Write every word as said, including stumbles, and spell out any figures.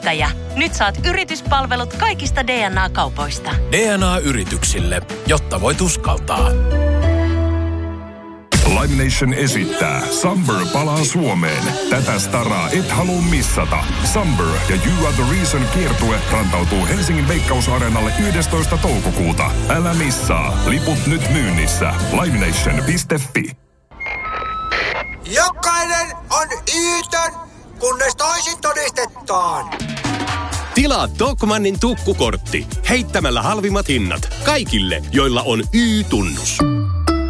yrittäjä. Nyt saat yrityspalvelut kaikista D N A-kaupoista. D N A-yrityksille, jotta voit uskaltaa. Live Nation esittää Summer palaa Suomeen. Tätä staraa et halua missata. Summer ja You Are The Reason -kiertue rantautuu Helsingin Veikkausareenalle yhdestoista toukokuuta. Älä missaa. Liput nyt myynnissä. livenation piste fi. Jokainen on Yytön, kunnes toisin todistetaan. Tilaa Tokmannin tukkukortti heittämällä halvimmat hinnat kaikille, joilla on Y-tunnus.